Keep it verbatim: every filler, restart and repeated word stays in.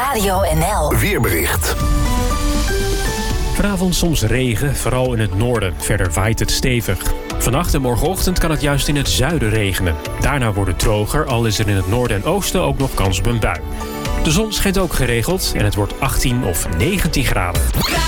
Radio N L. Weerbericht. Vanavond soms regen, vooral in het noorden. Verder waait het stevig. Vannacht en morgenochtend kan het juist in het zuiden regenen. Daarna wordt het droger, al is er in het noorden en oosten ook nog kans op een bui. De zon schijnt ook geregeld en het wordt achttien of negentien graden.